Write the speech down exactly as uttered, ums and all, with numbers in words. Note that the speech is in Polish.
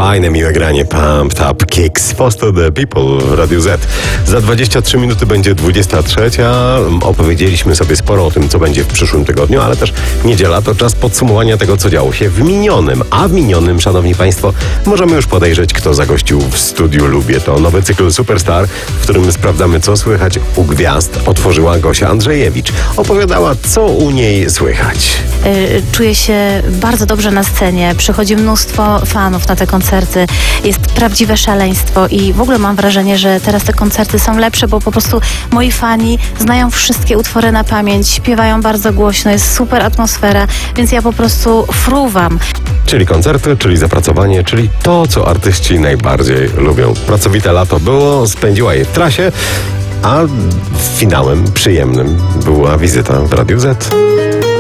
Fajne, miłe granie Pumped Up Kicks Foster the People w Radiu Z. Za dwadzieścia trzy minuty będzie dwudziesta trzecia. Opowiedzieliśmy sobie sporo o tym, co będzie w przyszłym tygodniu, ale też niedziela to czas podsumowania tego, co działo się w minionym. A w minionym, szanowni państwo, możemy już podejrzeć, kto zagościł w studiu Lubię To. Nowy cykl Superstar, w którym sprawdzamy, co słychać u gwiazd, otworzyła Gosia Andrzejewicz. Opowiadała, co u niej słychać. Czuję się bardzo dobrze na scenie. Przychodzi mnóstwo fanów na te koncerty. Jest prawdziwe szaleństwo i w ogóle mam wrażenie, że teraz te koncerty są lepsze, bo po prostu moi fani znają wszystkie utwory na pamięć, śpiewają bardzo głośno, jest super atmosfera, więc ja po prostu fruwam. Czyli koncerty, czyli zapracowanie, czyli to, co artyści najbardziej lubią. Pracowite lato było, spędziła je w trasie, a finałem przyjemnym była wizyta w Radiu Z.